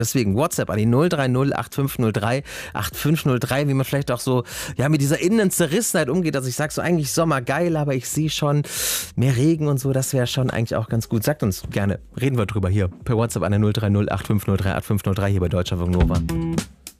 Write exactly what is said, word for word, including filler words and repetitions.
Deswegen WhatsApp an die null drei null acht fünf null drei acht fünf null drei, wie man vielleicht auch so ja mit dieser inneren Zerrissenheit umgeht. Also ich sag so, eigentlich Sommer geil, aber ich sehe schon mehr Regen und so, das wäre schon eigentlich auch ganz gut. Sagt uns gerne, reden wir drüber hier per WhatsApp an der null drei null acht fünf null drei acht fünf null drei hier bei Deutscher Funk Nova.